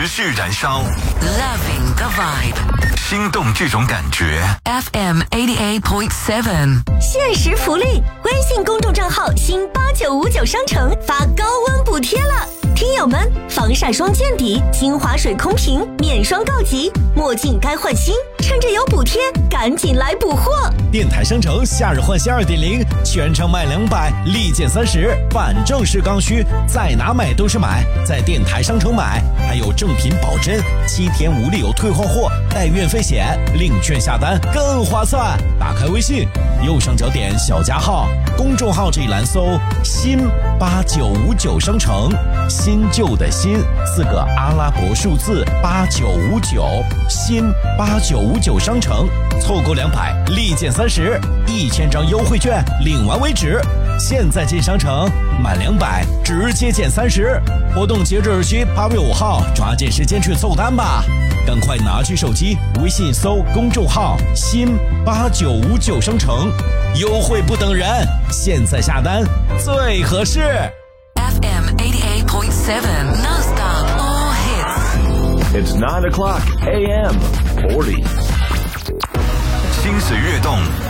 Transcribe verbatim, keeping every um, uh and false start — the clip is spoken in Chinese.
持续燃烧 ，Loving the vibe， 心动这种感觉。 F M eighty-eight point seven， 限时福利，微信公众账号新八九五九商城发高温补贴了。听友们，防晒霜见底，精华水空瓶，面霜告急，墨镜该换新，趁着有补贴，赶紧来补货！ 电台商城夏日换新 二点零， 全场卖两百，立减三十，反正是刚需，在哪买都是买，在电台商城买，还有正品保真，七天无理由退换货，带运费险，领券下单更划算。打开微信，右上角点小加号，公众号这一栏搜新八九五九商城，新旧的新四个阿拉伯数字八九五九，新八九五九商城，凑够两百立减三十，一千张优惠券领完为止。现在进商城满两百直接减三十，活动截止日期八月五号，抓紧时间去凑单吧！赶快拿起手机，微信搜公众号新八九五九商城，优惠不等人，现在下单最合适。 F M eighty-eight point seven, non-stop all hits. It's nine o'clock A M forty. 心随跃动，